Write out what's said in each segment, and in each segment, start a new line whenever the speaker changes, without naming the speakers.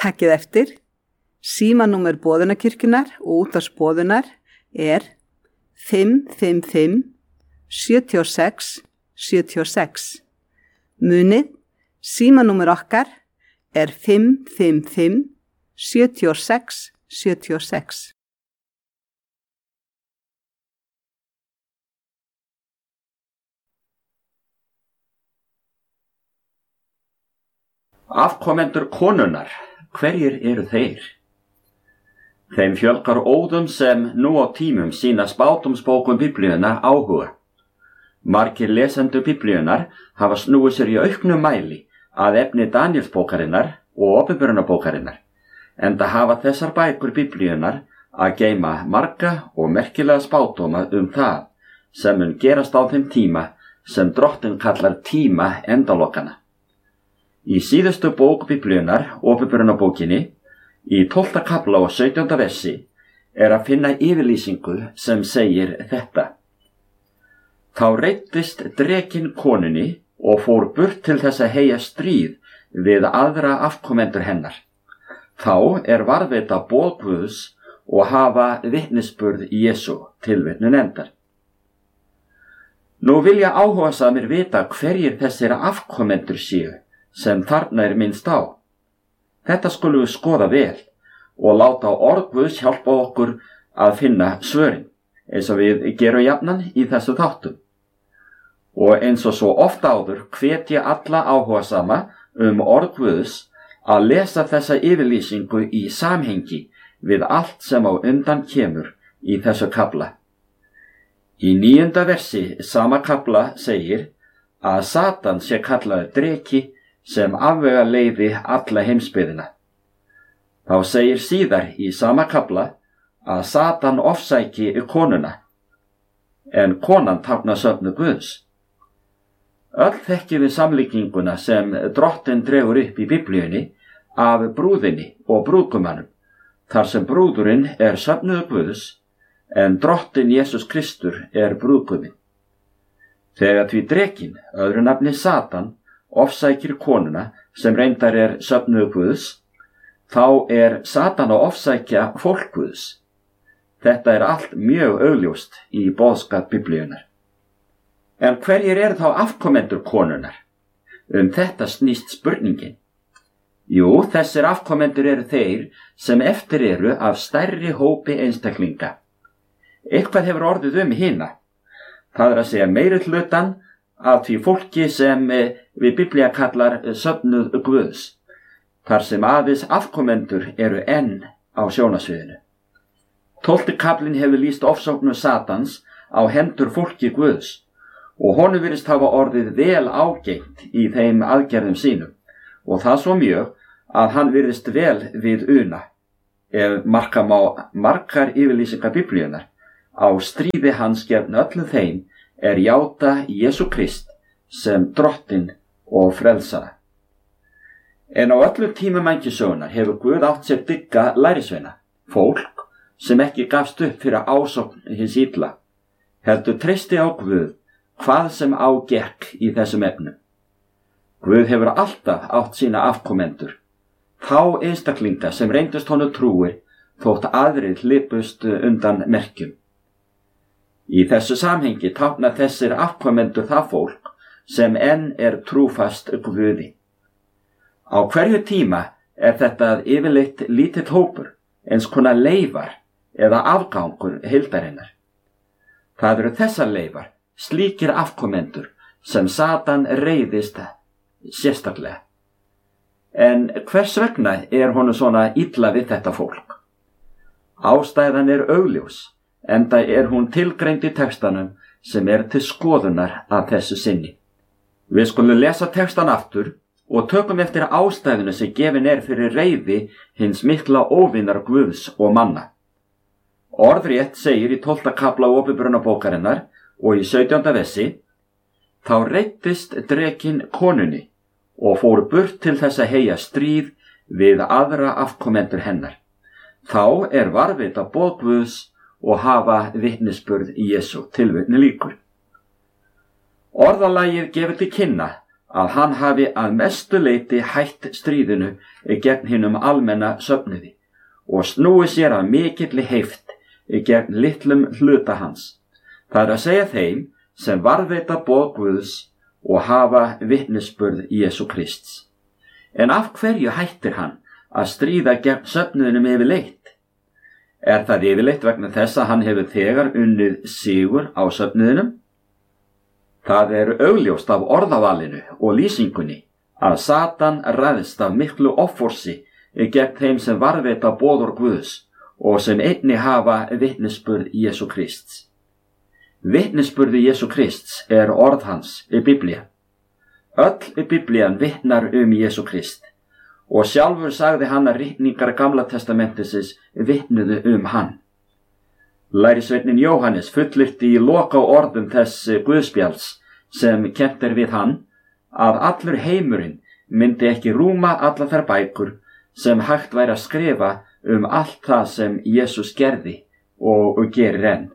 Takið eftir, símanúmer Boðunarkirkjunnar og útvarpsboðunar er 555 76 76. Munið, símanúmer okkar er 555 76 76.
Afkomendur konunnar, hverjir eru þeir? Þeim fjölgar óðum sem nú á tímum sýna spádómsbókum Biblíunnar áhuga. Margir lesendur Biblíunnar hafa snúið sér í auknum mæli að efni Daníelsbókarinnar og Opinberunarbókarinnar, enda hafa þessar bækur Biblíunnar að geyma marga og merkilega spádóma það sem mun gerast á þeim tíma sem Drottinn kallar tíma endalokana. Í síðustu bók Biblíunnar, Opinberunarbókinni, í 12. kafla og 17. versi, að finna yfirlýsingu sem segir þetta. Þá reiddist drekinn konunni og fór burt til þess að heyja stríð við aðra afkomendur hennar. Þá varðveita boð Guðs og hafa vitnisburð Jesú, tilvitnun endar. Nú vilja áhugasamir vita hverjir þessir afkomendur séu sem þarna minnst á. Þetta skulum við skoða vel og láta orð Guðs hjálpa okkur að finna svörin, eins og við gerum jafnan í þessu þáttum. Og eins og svo oft áður hvet ég alla áhugasama orð Guðs að lesa þessa yfirlýsingu í samhengi við allt sem á undan kemur í þessu kafla. Í 9. versi sama kafla segir að Satan sé kallaður dreki sem afvega leiði alla heimsbyggðina. Þá segir síðar í sama kafla að Satan ofsæki konuna, en konan táknar söfnu Guðs. Öll þekkjum við samlíkinguna sem Drottinn dregur upp í Biblíunni af brúðinni og brúðgumannum, þar sem brúðurinn söfnuður Guðs, en Drottinn Jesús Kristur brúðguminn. Þegar því drekinn, öðru nafni Satan, ofsækir konuna sem reyndar söfnuður Guðs, þá Satan að ofsækja fólk Guðs. Þetta allt mjög augljóst í boðskap Biblíunnar. En hverjir þá afkomendur konunnar? Þetta snýst spurningin. Jú, þessir afkomendur þeir sem eftir af stærri hópi einstaklinga. Eitthvað hefur orðið hina. Það að segja meiri hlutan af því fólki sem við Biblía kallar söfnuð Guðs, þar sem aðeins afkomendur enn á sjónasviðinu. 12. kaflinn hefur lýst ofsóknum Satans á hendur fólki Guðs og honum virðist hafa orðið vel ágengt í þeim aðgerðum sínum, og það svo mjög að hann virðist vel við una, marka má margar yfirlýsingar Biblíunnar á stríði hans gegn öllum þeim játa Jesú Krist sem Drottinn og frelsara. En á öllum tímum mannkynssögunnar hefur Guð átt sér dygga lærisveina, fólk sem ekki gafst upp fyrir ásókn hins illa, heldur treysti á Guð hvað sem á gekk í þessum efnum. Guð hefur alltaf átt sína afkomendur, þá einstaklinga sem reyndust honum trúir þótt aðrir hlypust undan merkjum. Í þessu samhengi tákna þessir afkomendur það fólk sem enn trúfast Guði. Á hverju tíma þetta yfirleitt lítill hópur, eins konar leifar eða afgangur heildarinnar. Það þessar leifar, slíkir afkomendur, sem Satan reiðist sérstaklega. En hvers vegna honum svona illa við þetta fólk? Ástæðan augljós, enda hún tilgreind í textanum sem til skoðunar að þessu sinni. Við skulum lesa textan aftur og tökum eftir ástæðuna sem gefin fyrir reiði hins mikla óvinar Guðs og manna. Orðrétt segir í 12. kafla Opinberunarbókarinnar og í 17. versi: Þá reiddist drekinn konunni og fór burt til þess að heyja stríð við aðra afkomendur hennar. Þá varðveita boð Guðs og hafa vitnisburð Jesú, tilvitnun lýkur. Orðalagið gefur til kynna að hann hafi að mestu leyti hætt stríðinu gegn hinum almenna söfnuði og snúi sér að mikilli heift gegn litlum hluta hans. Það er að segja þeim sem varðveita boð Guðs og hafa vitnisburð Jesú Krists. En af hverju hættir hann að stríða gegn söfnuðinum yfirleitt? Er það yfirleitt vegna þess að hann hefur þegar unnið sigur á söfnuðinum? Það er augljóst af orðavalinu og lýsingunni að Satan ræðst af miklu offorsi gegn þeim sem varðveita boður Guðs og sem einnig hafa vitnisburð Jesú Krists. Vitnisburði Jesú Krists er orð hans í Biblía. Öll Biblían vitnar Jesú Krist og sjálfur sagði hann að ritningar Gamla testamentisins vitnuðu hann. Lærisveinninn Jóhannes fullyrti í loka orðum þess Guðspjalls sem kennt er við hann að allur heimurinn myndi ekki rúma allar þær bækur sem hægt væri að skrifa allt það sem Jesús gerði og gerir enn.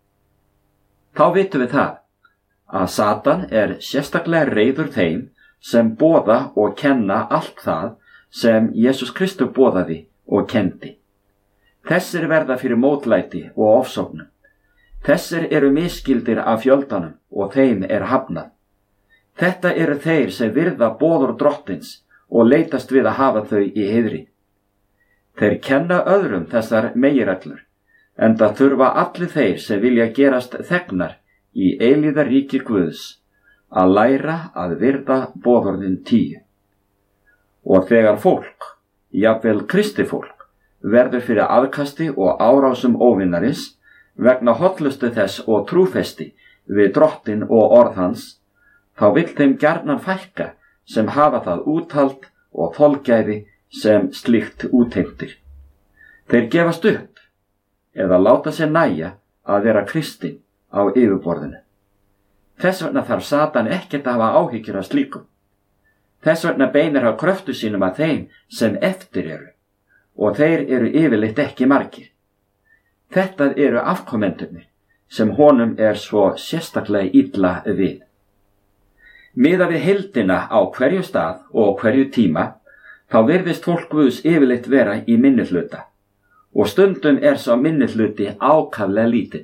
Þá vitum við það að Satan er sérstaklega reiður þeim sem boða og kenna allt það sem Jesús Kristur boðaði og kendi. Þessir verða fyrir mótlæti og ofsóknum. Þessir eru misskildir af fjöldanum og þeim er hafnað. Þetta eru þeir sem virða boður drottins og leitast við að hafa þau í heiðri. Þeir kenna öðrum þessar meginreglur, enda þurfa allir þeir sem vilja gerast þegnar í eilíðaríki Guðs að læra að virða boðorðin 10. Og þegar fólk, jafnvel kristið verður fyrir aðkasti og árásum óvinnarins vegna hollustu þess og trúfesti við drottin og orð hans, þá vill þeim gjarnan fækka sem hafa það úthald og þolgæði sem slíkt útheimtir. Þeir gefast upp eða láta sér nægja að vera kristinn á yfirborðinu. Þess vegna þarf Satan ekkert að hafa áhyggjur af slíkum. Þess vegna beinir hann kröftu sínum að þeim sem eftir eru, og þeir eru yfirleitt ekki margir. Þetta eru afkomendurnir sem honum er svo sérstaklega illa við. Miðað við heildina á hverju stað og hverju tíma, þá virðist fólk Guðs yfirleitt vera í minnihluta, og stundum er sá minnihluti ákaflega lítill.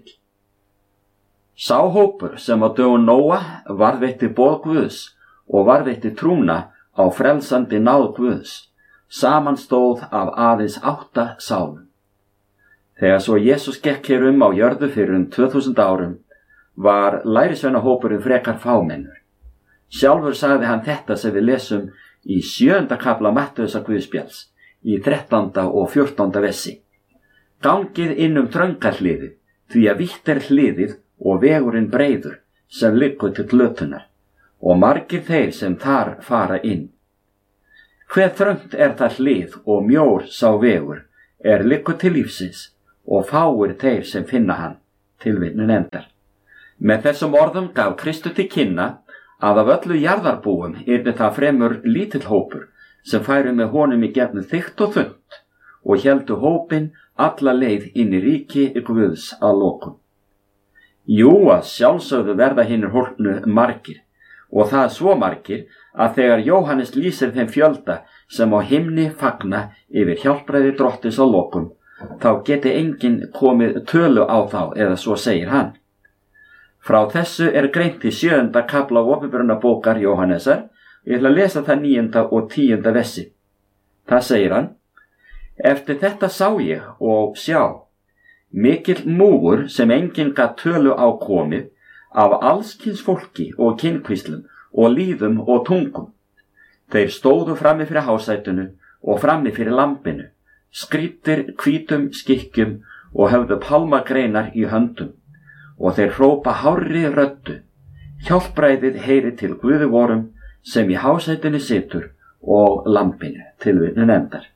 Sá hópur sem á dögum Nóa varðveitti boð Guðs og varðveitti trúna á frelsandi náð Guðs, samanstóð af aðeins 8 sálum. Þegar svo Jesús gekk hér á jörðu fyrir 2000 árum, var lærisveinahópurinn frekar fámennur. Sjálfur sagði hann þetta sem við lesum í 7. kafla Mattheusar Guðspjalls, í 13. og 14. versi. Gangið inn þrönga hliðið, því að vítt er hliðið og vegurinn breiður sem liggur til glötunar, og margir þeir sem þar fara inn. Hve þröngt er það hlið og mjór sá vegur liggur til lífsins, og fáir þeir sem finna hann, tilvitnun endar. Með þessum orðum gaf Kristur til kynna að af öllu jarðarbúum yrði það fremur lítill hópur sem færu með honum í gegnum þykkt og þunnt og héldu hópinn alla leið inn í ríki Guðs að lokum. Jú, að sjálfsögðu verða hinir hólpnu margir, og það svo margir að þegar Jóhannes lýsir þeim fjölda sem á himni fagna yfir hjálpræði drottins að lokum, þá geti enginn komið tölu á þá, eða svo segir hann. Frá þessu er greint í 7. kafla opinberunarbókar Jóhannesar. Ég ætla að lesa það 9. og 10. versi. Það segir hann: Eftir þetta sá ég og sjá, mikill múgur sem enginn gat tölu á komið, af allskyns fólki og kynkvíslum og líðum og tungum. Þeir stóðu frammi fyrir hásætinu og frammi fyrir lambinu, skrýddir hvítum skikkjum og höfðu pálmagreinar í höndum, og þeir hrópa hárri röddu: Hjálpræðið heyri til Guði vorum sem í hásætinu situr og lambinu, tilvitnun endar.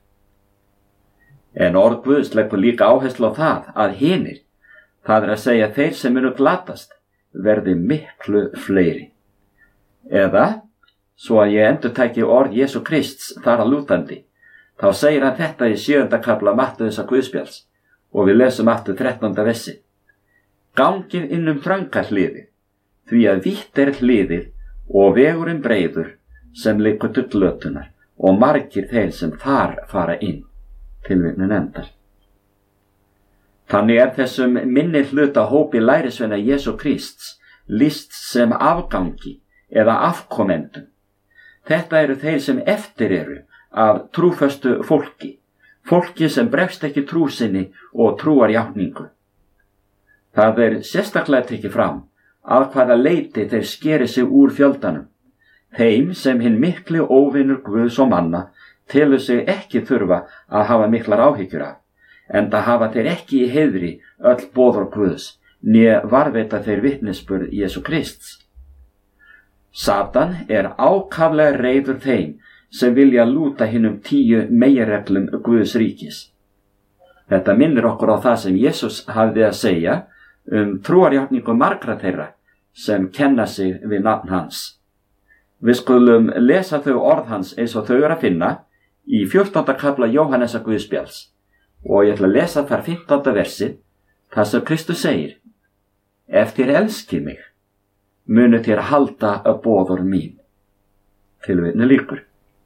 En orð Guðs leggur líka áherslu á það að hinir, það er að segja þeir sem munu glatast, verði miklu fleiri. Eða, svo að ég endurtæki orð Jesú Krists þar að lútandi, þá segir hann þetta í 7. kafla Mattheusar Guðspjalls, og við lesum aftur 13. versi. Gangið inn þrönga hliðið, því að vítt er hliðið og vegurinn breiður sem liggur til glötunar og margir þeir sem þar fara inn. Tilvitnun endar. Þannig þessum minni hluta hópi lærisveina Jesú Krists lýst sem afgangi eða afkomendum. Þetta eru þeir sem eftir eru af trúföstu fólki, fólki sem bregst ekki trú sinni og trúarjátningu. Það sérstaklega tekið fram að hvaða leyti þeir skeri sig úr fjöldanum, þeim sem hinn mikli óvinur Guðs og manna telur sig ekki þurfa að hafa miklar áhyggjur af, enda hafa þeir ekki í heiðri öll boðorð Guðs, né varðveita þeir vitnisburð Jesú Krists. Satan ákaflega reiður þeim sem vilja lúta hinum 10 meginreglum Guðs ríkis. Þetta minnir okkur á það sem Jesús hafði að segja trúarjátningu margra þeirra sem kenna sig við nafn hans. Við skulum lesa þau orð hans eins og þau eru að finna í 14. kafla Jóhannesar Guðspjalls og ég ætla að lesa þar 15. versið þar sem Kristus segir: Ef þér elskið mig, munu þér halda boðorð mín. Tilvitnun lýkur.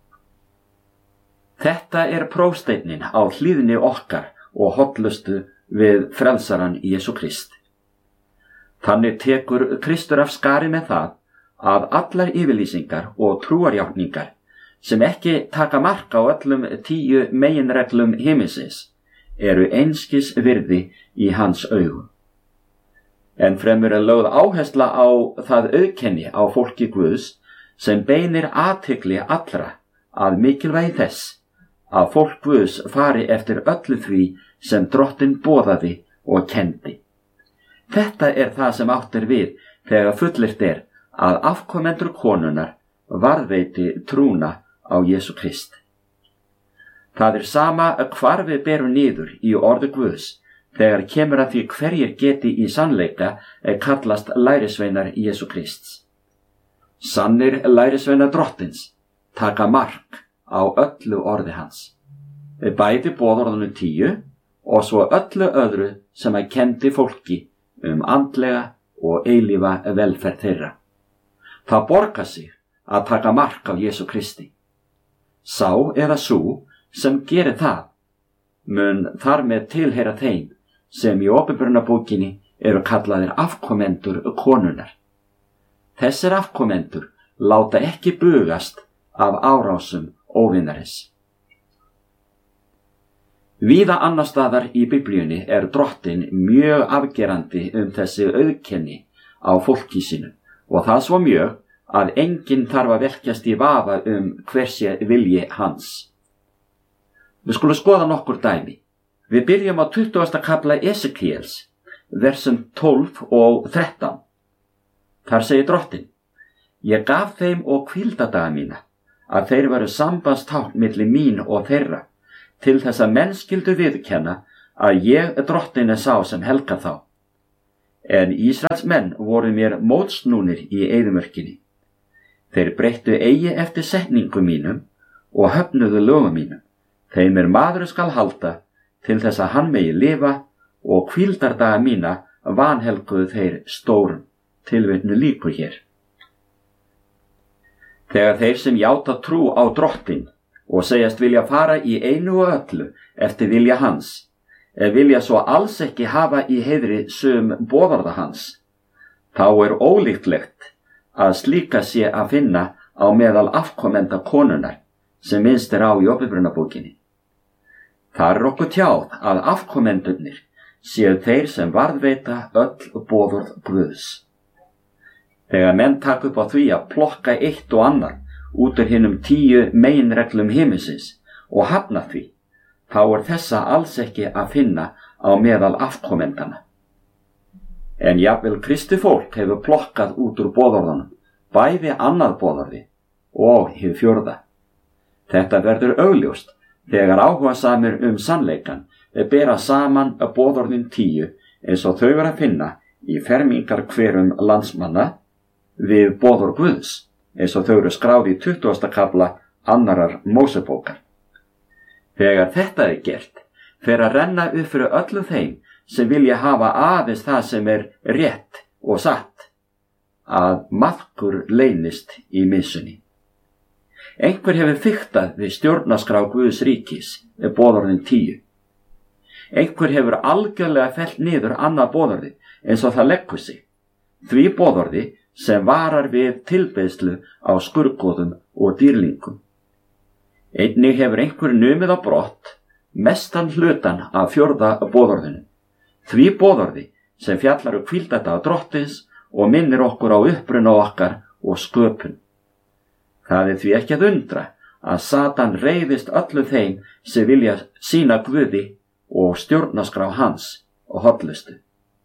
Þetta prófsteinninn á hlýðni okkar og hollustu við frelsaran Jesú Krist. Þannig tekur Kristur af skari með það að allar yfirlýsingar og trúarjátningar sem ekki taka mark á öllum 10 meginreglum himinsins eru einskis virði í hans augum. En fremur lögð áhersla á það auðkenni á fólki Guðs sem beinir athygli allra að mikilvægi þess að fólk Guðs fari eftir öllu því sem Drottinn boðaði og kenndi. Þetta það sem átt við þegar fullyrt að afkomendur konunnar varðveiti trúna á Jesú Krist. Það sama hvar við berum niður í orði Guðs þegar kemur að því hverjir geti í sannleika kallast lærisveinar Jesú Krists. Sannir lærisveinar Drottins taka mark á öllu orði hans, bæði boðorðunum 10 og svo öllu öðru sem kenndi fólki andlega og eilífa velferð þeirra. Það borgar sig að taka mark á Jesú Kristi. Sá eða sú sem gerir það mun þar með tilheyra þeim sem í Opinberunarbókinni eru kallaðir afkomendur konunnar. Þessir afkomendur láta ekki bugast af árásum óvinarins. Víða annar staðar í Biblíunni Drottinn mjög afgerandi þessi auðkenni á fólki sínu og það svo mjög að enginn þarf að velkjast í vafa hver sé vilji hans. Við skulum skoða nokkur dæmi. Við byrjum á 20. kafla Esekíels, versum 12 og 13. Þar segir Drottinn: Ég gaf þeim og hvíldadaga mína, að þeir veru sambandstákn milli mín og þeirra, til þess að menn skyldu viðurkenna að ég Drottinn sá sem helga þá. En Ísraels menn voru mér mótsnúnir í eyðimörkinni. Þeir breyttu eigi eftir setningu mínum og höfnuðu lögum mínum. Þeim maður skal halda til þess að hann megi lifa og hvíldardaga mína vanhelguðu þeir stórum. Tilvitnun lýkur hér. Þegar þeir sem játa trú á Drottinn og segjast vilja fara í einu og öllu eftir vilja hans, vilja svo alls ekki hafa í heiðri sum boðorða hans, þá ólíklegt að slíka sé að finna á meðal afkomenda konunnar sem minnst á í Opinberunarbókinni. Þar okkur tjáð að afkomendurnir séu þeir sem varðveita öll boðorð Guðs. Þegar menn taka upp á því að plokka eitt og annað út úr hinum 10 meginreglum himinsins og hafna því, þá þessa alls ekki að finna á meðal afkomendana. En jafnvel Kristi fólk hefur plokkað út úr boðorðunum, bæði annað boðorði og hið 4. Þetta verður augljóst þegar áhugasamir sannleikan bera saman boðorðin 10 eins og þau að finna í fermingarkverum landsmanna við boðorð Guðs, eins og þau eru skráð í 20. kafla annarar Mósebókar. Þegar þetta gert, fer að renna upp fyrir öllum þeim sem vilja hafa aðeins það sem rétt og satt, að maðkur leynist í missunni. Einhver hefur fiktað við stjórnarskrá Guðs ríkis, boðorðin 10. Einhver hefur algjörlega fellt niður annað boðorði eins og það leggur sig, því boðorði sem varar við tilbeiðslu á skurðgoðum og dýrlingum. Einnig hefur einhver numið á brott mestan hlutan af 4. boðorðinu, því boðorði sem fjallar hvíldardag drottins og minnir okkur á uppruna okkar og sköpun. Það því ekki að undra að Satan reiðist öllu þeim sem vilja sýna Guði og stjórnarskrá hans og hollustu.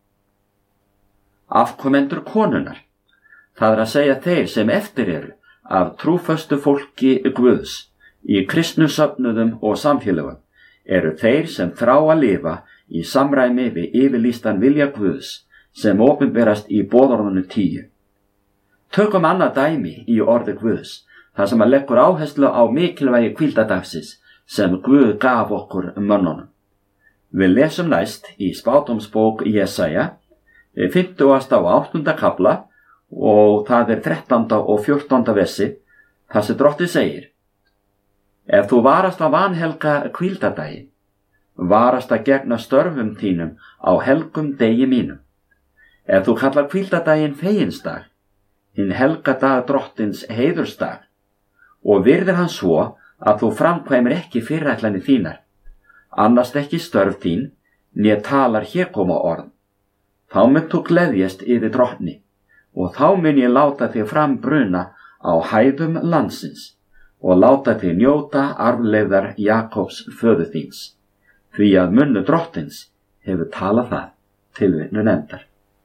Afkomendur konunnar, það að segja þeir sem eftir eru af trúföstu fólki Guðs í kristnu söfnuðum og samfélögum, eru þeir sem þrá að lifa í samræmi við yfirlýstan vilja Guðs sem opinberast í boðorðinu 10. Tökum annað dæmi í orði Guðs, þar sem að leggur áherslu á mikilvægi hvíldardagsins sem Guð gaf okkur mönnunum. Við lesum næst í spádómsbók Jesaja, 50. og 8. kafla og það 13. og 14. versi, þar sem Drottinn segir: Ef þú varast að vanhelga hvíldardaginn, varast að gegna störfum þínum á helgum degi mínum. Ef þú kallar hvíldardaginn feginsdag, hinn helga dag Drottins heiðursdag, og virðir hann svo að þú framkvæmir ekki fyrirætlanir þínar, annast ekki störf þín, né talar hégóma orð, þá mun þú gleðjast yfir Drottni, og þá mun ég láta þig frambruna á hæðum landsins, og láta þig njóta arfleifðar Jakobs föður þíns, því að munnu Drottins hefur talað það, tilvitnun endar.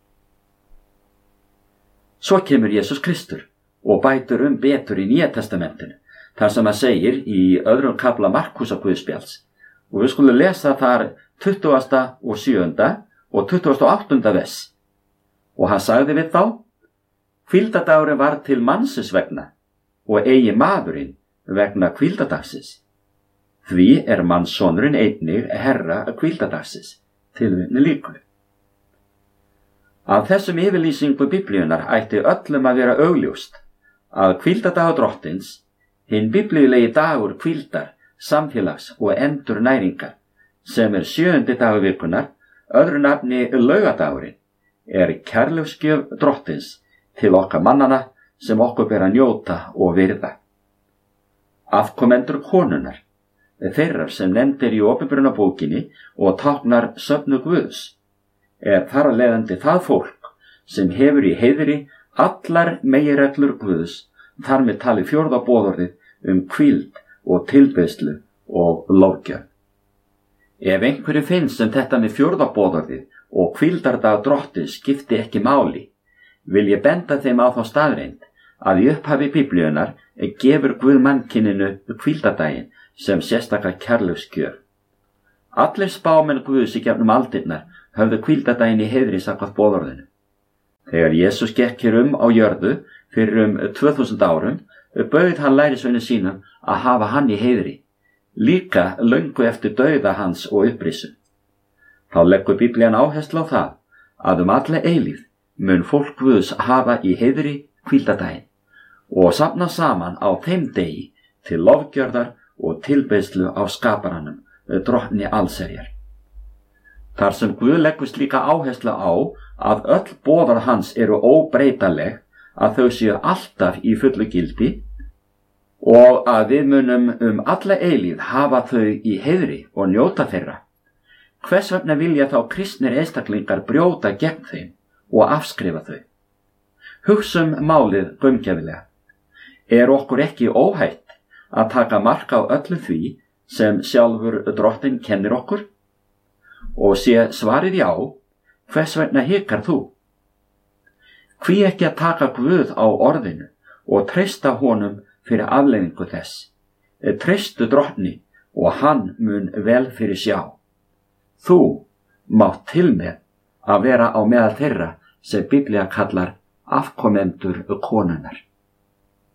Svo kemur Jesús Kristur og bætur betur í Nýja testamentinu, þar sem að segir í 2. kafla Markúsar Guðspjalls, og við skulum lesa þar 20. og 7. og 28. vers. Og hann sagði við þá: Hvíldardagurinn var til mannsins vegna, og eigi maðurinn vegna hvíldardagsins. Því mannssonurinn einnig herra hvíldardagsins, tilvitnun lýkur. Af þessum yfirlýsingu Biblíunnar ætti öllum að vera augljóst að hvíldardagur Drottins, hinn biblíulegi dagur hvíldar, samfélags og endurnæringar, sem 7. dagur vikunnar, öðru nafni laugadagurinn, kærleiksgjöf Drottins til okkar mannana sem okkur ber að njóta og virða. Afkomendur konunnar, þeirrar sem nefndir í opinberunarbókinni og táknar söfnu Guðs, þar að leiðandi það fólk sem hefur í heiðri allar meginreglur Guðs, þar með talið 4. boðorðið hvíld og tilbeiðslu og lofgjörð. Ef einhverju finnst sem þetta með 4. boðorðið og hvíldardag Drottins skipti ekki máli, vil ég benda þeim á þá staðreynd að í upphafi Biblíunnar gefur Guð mannkyninu hvíldardaginn sem sérstaka kærleiksgjöf. Allir spámenn Guðs í gegnum aldirnar höfðu hvíldardaginn í heiðri samkvæmt boðorðinu. Þegar Jesús gekk hér á jörðu fyrir 2000 árum, bauð hann lærisveinum sínum að hafa hann í heiðri, líka löngu eftir dauða hans og upprisun. Þá leggur Biblían áherslu á það að alla eilífð mun fólk Guðs hafa í heiðri hvíldardaginn og safna saman á þeim degi til lofgjörðar og tilbeiðslu á skaparanum, Drottni allsherjar. Þar sem Guð leggur slíka áherslu á að öll boðorð hans eru óbreytanleg, að þau séu alltaf í fullu gildi og að við munum alla eilífð hafa þau í heiðri og njóta þeirra. Hvers vegna vilja þá kristnir einstaklingar brjóta gegn þeim og afskrifa þau? Hugsum málið gaumgæfilega. Okkur ekki óhætt að taka mark á öllu því sem sjálfur Drottinn kennir okkur? Og sé svarið já, hvers vegna hikar þú? Hví ekki að taka Guð á orðinu og treysta honum fyrir afleiðingu þess? Treystu Drottni og hann mun vel fyrir sjá. Þú mátt til með að vera á meðal þeirra sem Biblía kallar afkomendur konunnar.